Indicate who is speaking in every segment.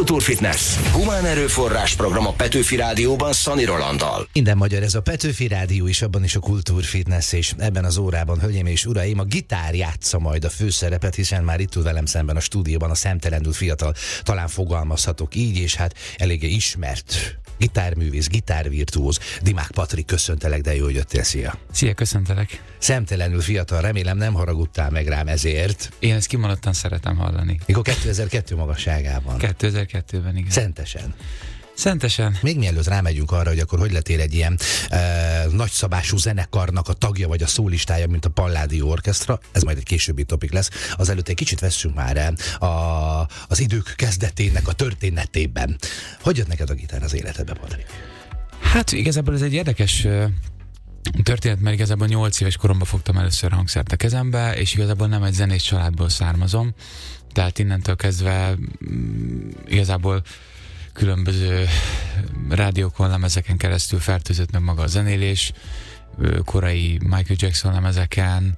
Speaker 1: Kultúrfitness. Humán erőforrás program a Petőfi Rádióban Szani Rolanddal.
Speaker 2: Minden magyar, ez a Petőfi Rádió is, abban is a Kultúrfitness, és ebben az órában, hölgyeim és uraim, a gitár játsza majd a főszerepet, hiszen már itt tud velem szemben a stúdióban a szemtelenül fiatal, talán fogalmazhatok így, és hát eléggé ismert gitárművész, gitárvirtuóz, Dimák Patrik, köszöntelek, de jó, hogy jöttél, szia!
Speaker 3: Szia, köszöntelek!
Speaker 2: Szemtelenül fiatal, remélem nem haragudtál meg rám ezért.
Speaker 3: Én ezt kimondottan szeretem hallani.
Speaker 2: Mikor 2002 magasságában?
Speaker 3: 2002-ben, igen.
Speaker 2: Szentesen.
Speaker 3: Szentesen.
Speaker 2: Még mielőtt rámegyünk arra, hogy akkor hogy lettél egy ilyen nagyszabású zenekarnak a tagja vagy a szólistája, mint a Palladio Orchestra, ez majd egy későbbi topik lesz. Azelőtt egy kicsit vesszünk már el az idők kezdetének a történetében. Hogy jött neked a gitár az életedbe, Patrik?
Speaker 3: Hát igazából ez egy érdekes történet, mert igazából 8 éves koromban fogtam először hangszert a kezembe, és igazából nem egy zenés családból származom, tehát innentől kezdve igazából különböző rádiókon, lemezeken keresztül fertőzött meg maga a zenélés, korai Michael Jackson lemezeken,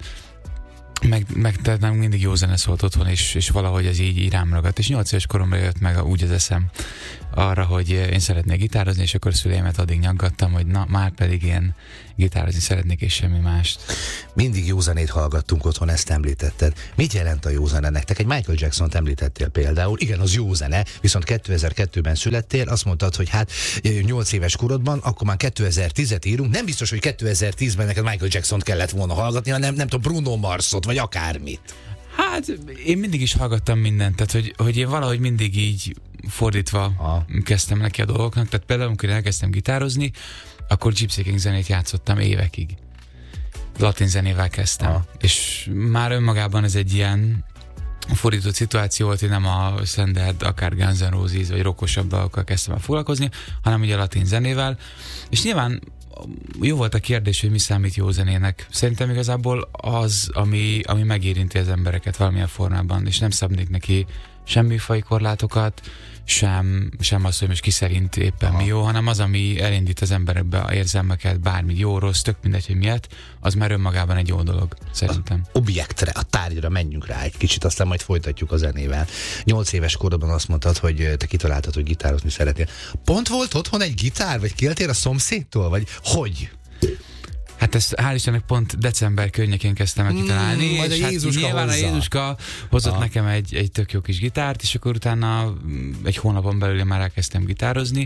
Speaker 3: meg nem mindig jó zene szólt otthon, és valahogy ez így rám ragadt. És 8 éves koromra jött meg úgy az eszem arra, hogy én szeretnék gitározni, és akkor szüleimet addig nyaggattam, hogy na, már pedig én gitározni szeretnék, és semmi mást.
Speaker 2: Mindig jó zenét hallgattunk otthon, ezt említetted. Mit jelent a jó zene nektek? Egy Michael Jackson-t említettél például. Igen, az jó zene, viszont 2002-ben születtél, azt mondtad, hogy hát 8 éves korodban, akkor már 2010-et írunk. Nem biztos, hogy 2010-ben neked Michael Jackson-t kellett volna hallgatni, hanem nem tudom, Bruno Marsot, vagy akármit.
Speaker 3: Hát én mindig is hallgattam mindent, tehát hogy én valahogy mindig így fordítva kezdtem neki a dolgoknak, tehát például amikor elkezdtem gitározni, akkor Gypsy King zenét játszottam évekig. Latin zenével kezdtem. És már önmagában ez egy ilyen fordított szituáció volt, hogy nem a standard, akár Guns N' Roses, vagy rockosabb dolgokkal kezdtem el foglalkozni, hanem ugye a latin zenével. És nyilván jó volt a kérdés, hogy mi számít jó zenének. Szerintem igazából az, ami megérinti az embereket valamilyen formában, és nem szabnék neki semmi faj korlátokat, sem az, hogy most ki szerint éppen mi jó, hanem az, ami elindít az emberekbe a érzelmeket, bármi jó, rossz, tök mindegy, hogy miért, az már önmagában egy jó dolog, szerintem.
Speaker 2: Az objektre, a tárgyra menjünk rá egy kicsit, aztán majd folytatjuk a zenével. 8 éves korodban azt mondtad, hogy te kitaláltad, hogy gitározni szeretnél. Pont volt otthon egy gitár, vagy kértél a szomszédtól, vagy hogy?
Speaker 3: Hát ezt hál' Istennek pont december környékén kezdtem el kitalálni,
Speaker 2: majd
Speaker 3: és
Speaker 2: a Jézuska
Speaker 3: nyilván a Jézuska hozott nekem egy tök jó kis gitárt, és akkor utána egy hónapon belül már elkezdtem gitározni,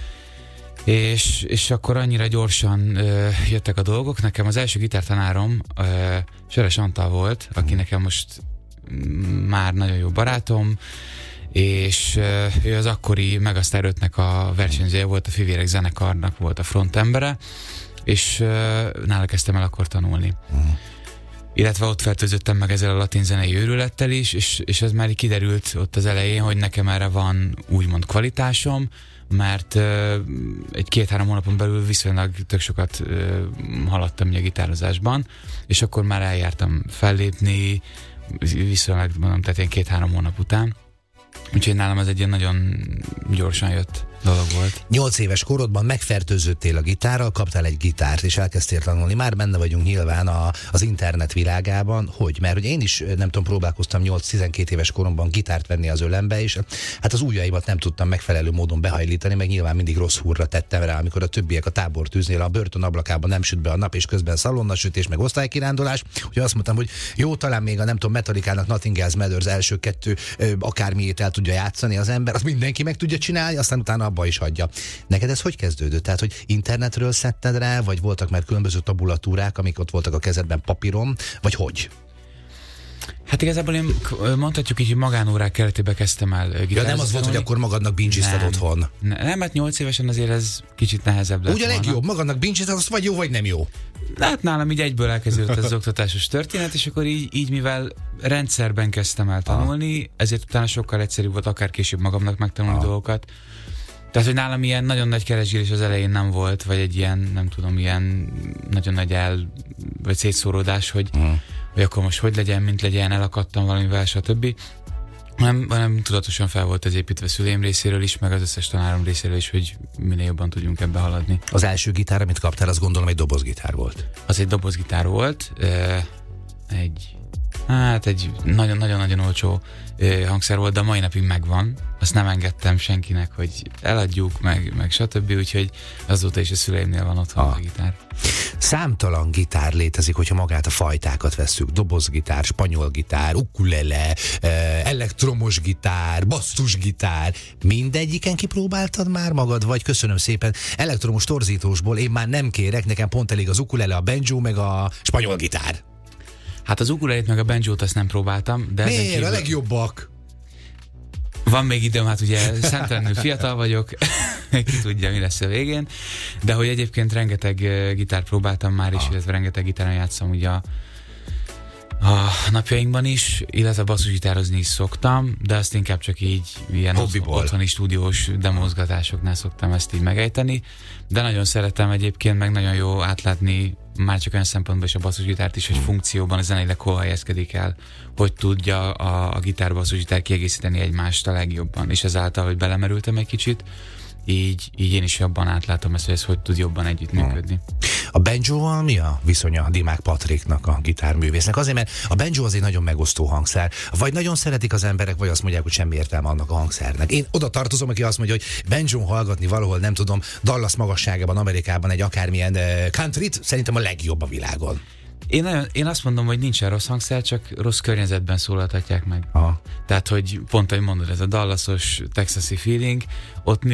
Speaker 3: és akkor annyira gyorsan jöttek a dolgok. Nekem az első gitártanárom Söres Antal volt, aki nekem most már nagyon jó barátom, és ő az akkori Megastar 5-nek a versenyzője volt, a Fivérek zenekarnak volt a frontembere, és nála kezdtem el akkor tanulni. Illetve ott fertőzöttem meg ezzel a latin zenei őrülettel is, és ez már így kiderült ott az elején, hogy nekem erre van úgymond kvalitásom, mert egy 2-3 hónapon belül viszonylag tök sokat haladtam a gitározásban, és akkor már eljártam fellépni, viszonylag mondom, tehát ilyen 2-3 hónap után. Úgyhogy nálam ez egy ilyen nagyon gyorsan jött dolog volt.
Speaker 2: 8 éves korodban megfertőzöttél a gitárral, kaptál egy gitárt, és elkezdtél tanulni. Már benne vagyunk nyilván az internet világában. Hogy? Mert hogy én is, nem tudom, próbálkoztam 8-12 éves koromban gitárt venni az ölembe, és hát az ujjaimat nem tudtam megfelelő módon behajlítani, meg nyilván mindig rossz húrra tettem rá, amikor a többiek a tábortűznél a börtön ablakában nem süt be a nap, és közben szalonnasütés, meg osztálykirándulás. Úgyhogy azt mondtam, hogy jó, talán még a nem tudom, Metallica-nak Nothing Else Matters első 2 akármiét el tudja játszani az ember, azt mindenki meg tudja csinálni, aztán utána abba is hagyja. Neked ez hogy kezdődött? Tehát, hogy internetről szedted rá, vagy voltak már különböző tabulatúrák, amik ott voltak a kezedben papíron, vagy hogy?
Speaker 3: Hát igazából én mondhatjuk így, hogy magánórák keretében kezdtem el gitározni.
Speaker 2: Ja, nem az volt, hogy akkor magadnak bincsizted otthon.
Speaker 3: Nem, hát 8 évesen azért ez kicsit nehezebb lett.
Speaker 2: Ugye a legjobb, magadnak bincsizted, az vagy jó, vagy nem jó.
Speaker 3: Hát nálam így egyből elkezdődött ez az oktatásos történet, és akkor így mivel rendszerben kezdtem el tanulni, ezért utána sokkal egyszerűbb volt akár később magamnak megtanulni dolgokat. Tehát, hogy nálam ilyen nagyon nagy keresgélés az elején nem volt, vagy egy ilyen, nem tudom, ilyen nagyon nagy vagy szétszóródás, hogy akkor most hogy legyen, mint legyen, elakadtam valamivel, stb. hanem tudatosan fel volt ez építve szüleim részéről is, meg az összes tanárom részéről is, hogy minél jobban tudjunk ebbe haladni.
Speaker 2: Az első gitár, amit kaptál, azt gondolom egy dobozgitár volt.
Speaker 3: Az egy dobozgitár volt, egy Hát egy nagyon-nagyon olcsó hangszer volt, de a mai napig megvan. Azt nem engedtem senkinek, hogy eladjuk, meg stb. Úgyhogy azóta is a szüleimnél van otthon a gitár.
Speaker 2: Számtalan gitár létezik, hogyha magát a fajtákat vesszük. Dobozgitár, spanyol gitár, ukulele, elektromos gitár, basszusgitár. Mindegyiken kipróbáltad már magad, vagy köszönöm szépen, elektromos torzítósból én már nem kérek, nekem pont elég az ukulele, a banjo, meg a spanyol gitár.
Speaker 3: Hát az ukulelét meg a banjót azt nem próbáltam. De
Speaker 2: miért? Kívül... A legjobbak.
Speaker 3: Van még időm, hát ugye számtalanul fiatal vagyok, ki tudja, mi lesz a végén, de hogy egyébként rengeteg gitárt próbáltam már is, illetve rengeteg gitáron játszom ugye a napjainkban is, illetve basszusgitározni is szoktam, de azt inkább csak így ilyen otthoni stúdiós demozgatásoknál szoktam ezt így megejteni, de nagyon szeretem egyébként, meg nagyon jó átlátni már csak olyan szempontból is a basszusgitárt is, hogy funkcióban a zeneileg hol helyezkedik el, hogy tudja a gitár basszusgitár kiegészíteni egymást a legjobban, és ezáltal, hogy belemerültem egy kicsit, így én is jobban átlátom ezt, hogy ez hogy tud jobban együttműködni.
Speaker 2: A banjoval mi a viszonya Dimák Patriknak, a gitárművésznek? Azért, mert a banjo az egy nagyon megosztó hangszer. Vagy nagyon szeretik az emberek, vagy azt mondják, hogy semmi értelme annak a hangszernek. Én oda tartozom, aki azt mondja, hogy banjon hallgatni valahol, nem tudom, Dallas magasságában, Amerikában egy akármilyen countryt, szerintem a legjobb a világon.
Speaker 3: Én azt mondom, hogy nincsen rossz hangszer, csak rossz környezetben szólaltatják meg.
Speaker 2: Aha.
Speaker 3: Tehát, hogy pont, ahogy mondod, ez a dallasos texasi feeling, ott